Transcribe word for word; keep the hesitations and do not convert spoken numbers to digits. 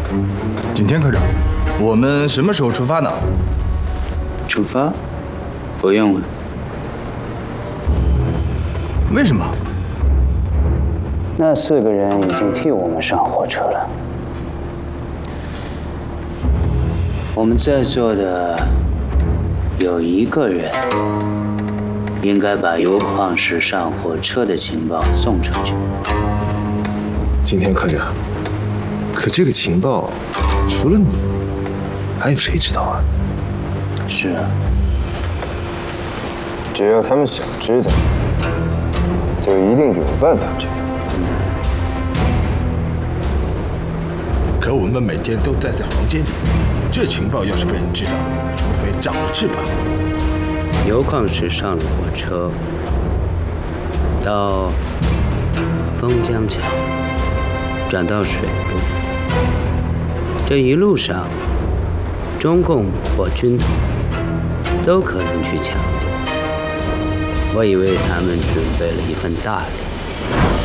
景天科长，我们什么时候出发呢？ 出发？不用了。 为什么？ 那四个人已经替我们上火车了。我们在座的有一个人应该把油矿石上火车的情报送出去。 景天科长，可这个情报除了你，还有谁知道啊？ 是啊。 只要他们想知道，就一定有办法知道。 可我们每天都待在房间里，这情报要是被人知道，除非长了翅膀。 油矿石上了火车，到封江桥，转到水路，这一路上，中共或军统都可能去抢夺。我以为他们准备了一份大礼。